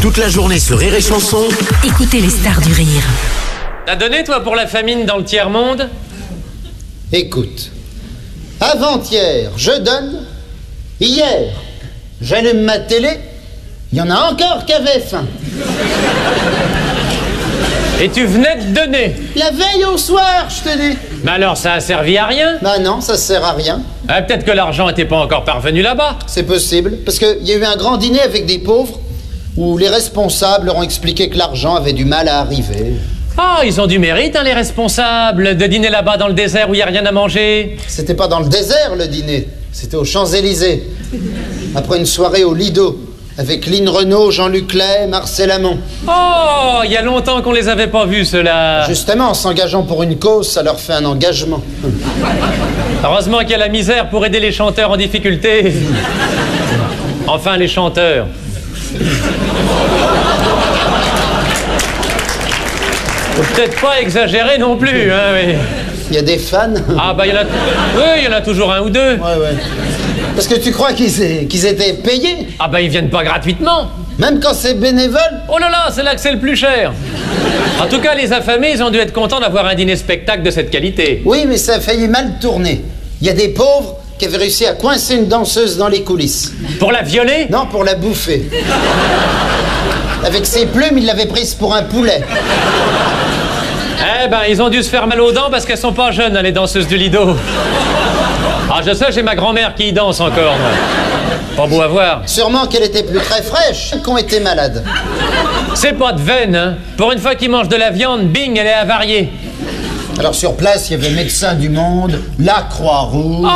Toute la journée sur Rire et Chanson. Écoutez les stars du rire. T'as donné, toi, pour la famine dans le tiers-monde? Écoute, avant-hier, je donne. Hier, j'allume ma télé. Il y en a encore qui avaient faim. Et tu venais de donner? La veille au soir, je te dis. Mais alors, ça a servi à rien? Bah non, ça sert à rien. Ah, peut-être que l'argent n'était pas encore parvenu là-bas. C'est possible, parce qu'il y a eu un grand dîner avec des pauvres où les responsables leur ont expliqué que l'argent avait du mal à arriver. Ah, ils ont du mérite, hein, les responsables, de dîner là-bas dans le désert où il n'y a rien à manger. C'était pas dans le désert, le dîner. C'était aux Champs-Élysées. Après une soirée au Lido, avec Lynn Renault, Jean-Luc Lahaye, Marcel Amont. Oh, il y a longtemps qu'on les avait pas vus, ceux-là. Justement, en s'engageant pour une cause, ça leur fait un engagement. Heureusement qu'il y a la misère pour aider les chanteurs en difficulté. Enfin, les chanteurs. Faut peut-être pas exagérer non plus, hein, mais... Il y a des fans. Ah, bah, il y en a... Oui, il y en a toujours un ou deux. Ouais. Parce que tu crois qu'ils étaient payés? Ah, bah, ils viennent pas gratuitement. Même quand c'est bénévole? Oh là là, c'est là que c'est le plus cher. En tout cas, les affamés, ils ont dû être contents d'avoir un dîner-spectacle de cette qualité. Oui, mais ça a failli mal tourner. Il y a des pauvres qui avaient réussi à coincer une danseuse dans les coulisses. Pour la violer? Non, pour la bouffer. Avec ses plumes, il l'avait prise pour un poulet. Eh ben, ils ont dû se faire mal aux dents parce qu'elles sont pas jeunes, hein, les danseuses du Lido. Ah, je sais, j'ai ma grand-mère qui y danse encore, moi. Pas beau à voir. Sûrement qu'elle était plus très fraîche qu'on était malade. C'est pas de veine, hein. Pour une fois qu'ils mangent de la viande, bing, elle est avariée. Alors sur place, il y avait Médecins du Monde, la Croix-Rouge...